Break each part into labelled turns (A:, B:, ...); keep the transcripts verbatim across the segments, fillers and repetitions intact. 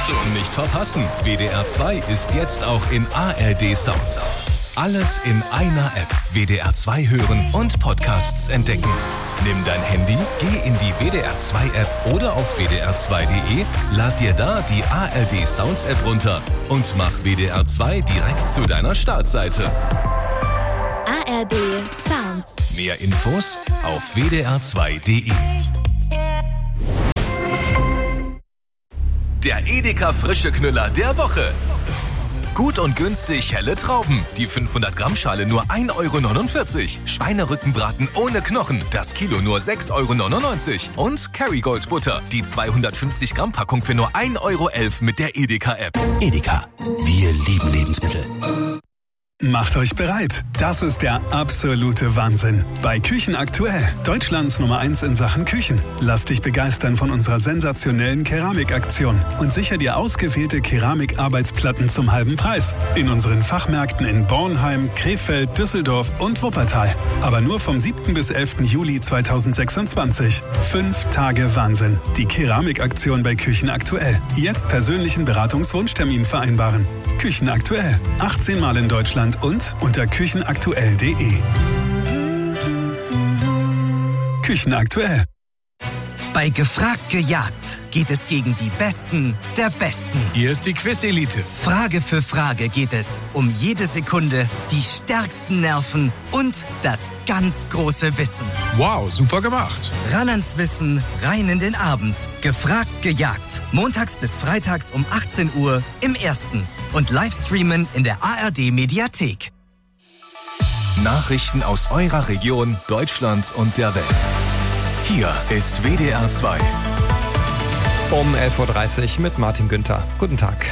A: Achtung, nicht verpassen. W D R zwei ist jetzt auch in A R D Sounds. Alles in einer App. W D R zwei hören und Podcasts entdecken. Nimm dein Handy, geh in die W D R zwei App oder auf w d r zwei punkt d e, lad dir da die A R D Sounds App runter und mach W D R zwei direkt zu deiner Startseite.
B: A R D Sounds.
A: Mehr Infos auf w d r zwei punkt d e. Der Edeka Frische Knüller der Woche. Gut und günstig helle Trauben. Die fünfhundert Gramm Schale nur ein Euro neunundvierzig. Schweinerückenbraten ohne Knochen. Das Kilo nur sechs Euro neunundneunzig. Und Kerrygold Butter. Die zweihundertfünfzig Gramm Packung für nur ein Euro elf mit der Edeka App.
C: Edeka. Wir lieben Lebensmittel.
D: Macht euch bereit. Das ist der absolute Wahnsinn. Bei Küchen aktuell. Deutschlands Nummer eins in Sachen Küchen. Lass dich begeistern von unserer sensationellen Keramikaktion und sicher dir ausgewählte Keramikarbeitsplatten zum halben Preis. In unseren Fachmärkten in Bornheim, Krefeld, Düsseldorf und Wuppertal. Aber nur vom siebten bis elften Juli zweitausendsechsundzwanzig. Fünf Tage Wahnsinn. Die Keramikaktion bei Küchen aktuell. Jetzt persönlichen Beratungswunschtermin vereinbaren. Küchen aktuell. achtzehn Mal in Deutschland und unter küchenaktuell punkt d e. Küchen aktuell.
C: Bei Gefragt gejagt geht es gegen die Besten der Besten.
E: Hier ist die Quiz-Elite.
C: Frage für Frage geht es um jede Sekunde, die stärksten Nerven und das ganz große Wissen.
E: Wow, super gemacht.
C: Ran ans Wissen, rein in den Abend. Gefragt gejagt. Montags bis freitags um achtzehn Uhr im Ersten. Und Livestreamen in der A R D-Mediathek.
A: Nachrichten aus eurer Region, Deutschlands und der Welt. Hier ist W D R zwei.
F: Um elf Uhr dreißig mit Martin Günther. Guten Tag.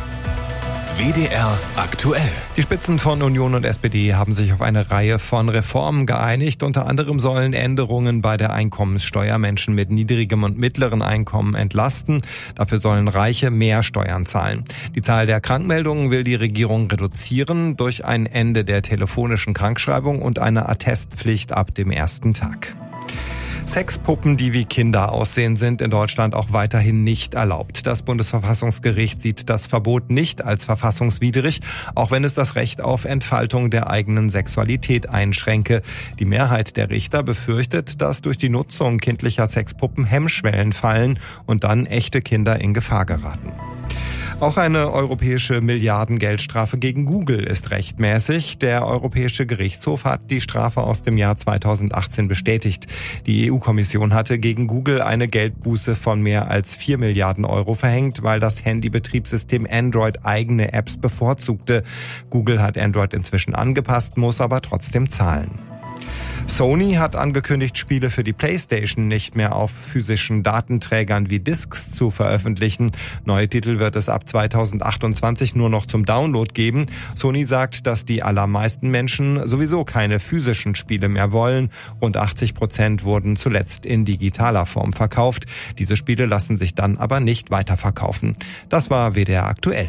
A: W D R aktuell.
F: Die Spitzen von Union und S P D haben sich auf eine Reihe von Reformen geeinigt. Unter anderem sollen Änderungen bei der Einkommenssteuer Menschen mit niedrigem und mittleren Einkommen entlasten. Dafür sollen Reiche mehr Steuern zahlen. Die Zahl der Krankmeldungen will die Regierung reduzieren durch ein Ende der telefonischen Krankschreibung und eine Attestpflicht ab dem ersten Tag. Sexpuppen, die wie Kinder aussehen, sind in Deutschland auch weiterhin nicht erlaubt. Das Bundesverfassungsgericht sieht das Verbot nicht als verfassungswidrig, auch wenn es das Recht auf Entfaltung der eigenen Sexualität einschränke. Die Mehrheit der Richter befürchtet, dass durch die Nutzung kindlicher Sexpuppen Hemmschwellen fallen und dann echte Kinder in Gefahr geraten. Auch eine europäische Milliardengeldstrafe gegen Google ist rechtmäßig. Der Europäische Gerichtshof hat die Strafe aus dem Jahr zweitausendachtzehn bestätigt. Die E U-Kommission hatte gegen Google eine Geldbuße von mehr als vier Milliarden Euro verhängt, weil das Handybetriebssystem Android eigene Apps bevorzugte. Google hat Android inzwischen angepasst, muss aber trotzdem zahlen. Sony hat angekündigt, Spiele für die PlayStation nicht mehr auf physischen Datenträgern wie Discs zu veröffentlichen. Neue Titel wird es ab zweitausendachtundzwanzig nur noch zum Download geben. Sony sagt, dass die allermeisten Menschen sowieso keine physischen Spiele mehr wollen. Rund achtzig Prozent wurden zuletzt in digitaler Form verkauft. Diese Spiele lassen sich dann aber nicht weiterverkaufen. Das war W D R aktuell.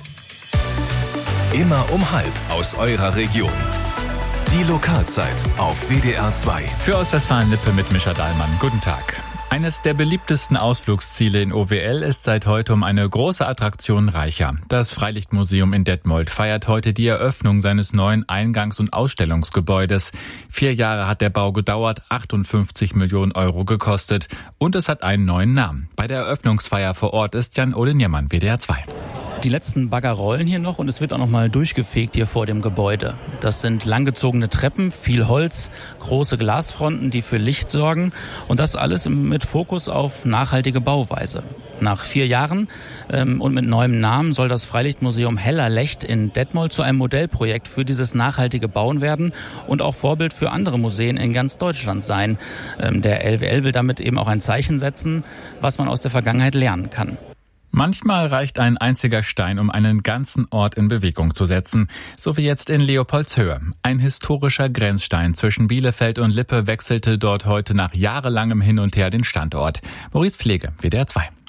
A: Immer um halb aus eurer Region. Die Lokalzeit auf W D R zwei.
G: Für Ostwestfalen-Lippe mit Mischa Dahlmann. Guten Tag. Eines der beliebtesten Ausflugsziele in O W L ist seit heute um eine große Attraktion reicher. Das Freilichtmuseum in Detmold feiert heute die Eröffnung seines neuen Eingangs- und Ausstellungsgebäudes. Vier Jahre hat der Bau gedauert, achtundfünfzig Millionen Euro gekostet und es hat einen neuen Namen. Bei der Eröffnungsfeier vor Ort ist Jan-Ole Niermann, W D R zwei.
H: Die letzten Bagger rollen hier noch und es wird auch noch mal durchgefegt hier vor dem Gebäude. Das sind langgezogene Treppen, viel Holz, große Glasfronten, die für Licht sorgen und das alles mit Fokus auf nachhaltige Bauweise. Nach vier Jahren ähm, und mit neuem Namen soll das Freilichtmuseum Hellerlecht in Detmold zu einem Modellprojekt für dieses nachhaltige Bauen werden und auch Vorbild für andere Museen in ganz Deutschland sein. Ähm, der L W L will damit eben auch ein Zeichen setzen, was man aus der Vergangenheit lernen kann.
G: Manchmal reicht ein einziger Stein, um einen ganzen Ort in Bewegung zu setzen. So wie jetzt in Leopoldshöhe. Ein historischer Grenzstein zwischen Bielefeld und Lippe wechselte dort heute nach jahrelangem Hin und Her den Standort. Maurice Pflege, W D R zwei.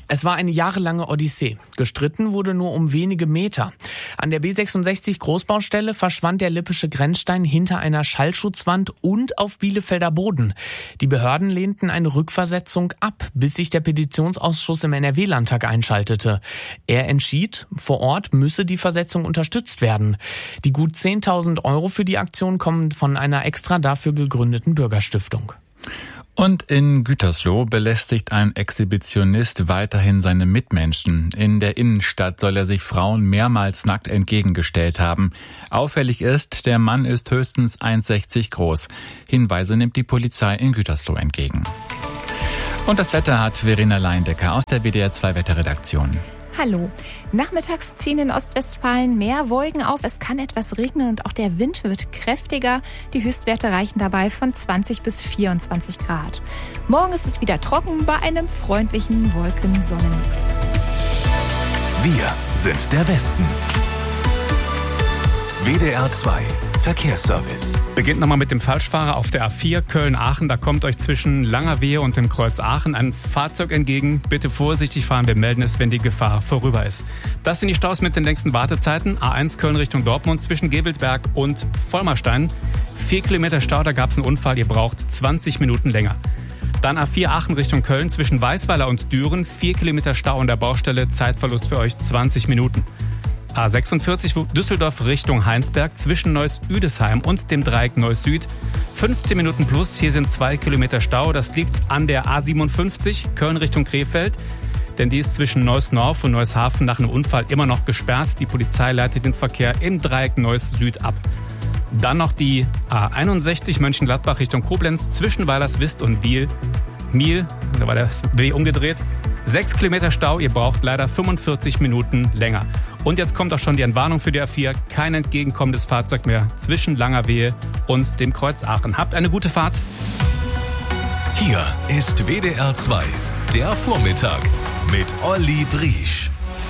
I: Es war eine jahrelange Odyssee. Gestritten wurde nur um wenige Meter. An der B sechsundsechzig Großbaustelle verschwand der lippische Grenzstein hinter einer Schallschutzwand und auf Bielefelder Boden. Die Behörden lehnten eine Rückversetzung ab, bis sich der Petitionsausschuss im N R W-Landtag einschaltete. Er entschied, vor Ort müsse die Versetzung unterstützt werden. Die gut zehntausend Euro für die Aktion kommen von einer extra dafür gegründeten Bürgerstiftung.
G: Und in Gütersloh belästigt ein Exhibitionist weiterhin seine Mitmenschen. In der Innenstadt soll er sich Frauen mehrmals nackt entgegengestellt haben. Auffällig ist, der Mann ist höchstens eins Komma sechzig groß. Hinweise nimmt die Polizei in Gütersloh entgegen. Und das Wetter hat Verena Leindecker aus der W D R zwei Wetterredaktion.
J: Hallo. Nachmittags ziehen in Ostwestfalen mehr Wolken auf. Es kann etwas regnen und auch der Wind wird kräftiger. Die Höchstwerte reichen dabei von zwanzig bis vierundzwanzig Grad. Morgen ist es wieder trocken bei einem freundlichen Wolken-Sonnenmix.
A: Wir sind der Westen. W D R zwei Verkehrsservice.
K: Beginnt nochmal mit dem Falschfahrer auf der A vier Köln-Aachen. Da kommt euch zwischen Langerwehe und dem Kreuz Aachen ein Fahrzeug entgegen. Bitte vorsichtig fahren, wir melden es, wenn die Gefahr vorüber ist. Das sind die Staus mit den längsten Wartezeiten. A eins Köln Richtung Dortmund zwischen Gebelsberg und Vollmerstein. Vier Kilometer Stau, da gab es einen Unfall, ihr braucht zwanzig Minuten länger. Dann A vier Aachen Richtung Köln zwischen Weißweiler und Düren. Vier Kilometer Stau an der Baustelle, Zeitverlust für euch zwanzig Minuten. A sechsundvierzig Düsseldorf Richtung Heinsberg zwischen Neuss-Üdesheim und dem Dreieck Neuss-Süd. fünfzehn Minuten plus, hier sind zwei Kilometer Stau. Das liegt an der A siebenundfünfzig Köln Richtung Krefeld. Denn die ist zwischen Neuss-Norf und Neuss-Hafen nach einem Unfall immer noch gesperrt. Die Polizei leitet den Verkehr im Dreieck Neuss-Süd ab. Dann noch die A einundsechzig Mönchengladbach Richtung Koblenz zwischen Weilerswist und Biel. Miel, da war der W umgedreht. Sechs Kilometer Stau, ihr braucht leider fünfundvierzig Minuten länger. Und jetzt kommt auch schon die Entwarnung für die A vier. Kein entgegenkommendes Fahrzeug mehr zwischen Langerwehe und dem Kreuz Aachen. Habt eine gute Fahrt.
A: Hier ist W D R zwei, der Vormittag mit Olli Briesch.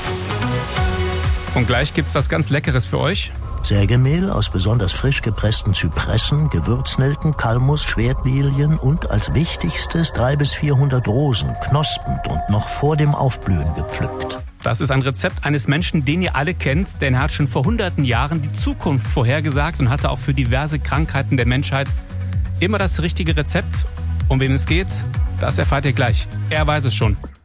K: Und gleich gibt's was ganz Leckeres für euch.
L: Sägemehl aus besonders frisch gepressten Zypressen, Gewürznelken, Kalmus, Schwertlilien und als wichtigstes dreihundert bis vierhundert Rosen, knospend und noch vor dem Aufblühen gepflückt.
K: Das ist ein Rezept eines Menschen, den ihr alle kennt, denn er hat schon vor hunderten Jahren die Zukunft vorhergesagt und hatte auch für diverse Krankheiten der Menschheit immer das richtige Rezept. Um wen es geht, das erfahrt ihr gleich. Er weiß es schon.